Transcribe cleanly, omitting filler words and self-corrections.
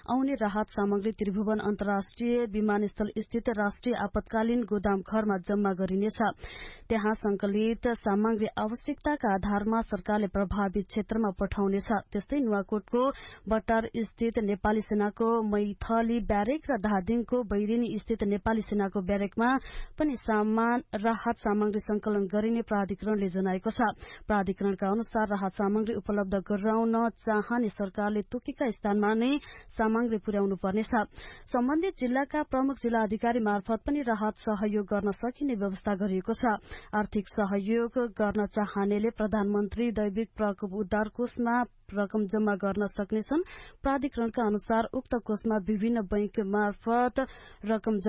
आउने राहत सामग्री त्रिभुवन अन्तर्राष्ट्रिय विमानस्थल स्थित राष्ट्रिय आपतकालीन गोदाम घरमा जम्मा गरिनेछ। त्यहाँ संकलित सामग्री आवश्यकताका आधारमा सरकारले प्रभावित क्षेत्रमा पठाउनेछ। त्यस्तै नुवाकोटको बटार स्थित नेपाली सेनाको मैथली ब्यारेक र धादिङको बैरिनी स्थित नेपाली सेनाको ब्यारेकमा पनि राहत सामग्री संकलन गरिने प्राधिकरणले जनाएको छ। प्राधिकरणका अनुसार राहत सामग्री उपलब्ध गराउन चाहने सरकारले तोकेका स्थानमा नै सामग्री पुर्याउनु पर्नेछ। सम्बन्धित जिल्लाका प्रमुख जिल्ला अधिकारी मार्फत पनि राहत सहयोग गर्न सकिने व्यवस्था गरिएको छ। आर्थिक सहयोग गर्न चाहनेले प्रधानमन्त्री दैविक प्रकोप उद्धार कोषमा रकम जम्मा गर्न सक्नेछन्। प्राधिकरणका अनुसार उक्त कोषमा विभिन्न बैंक मार्फत रकम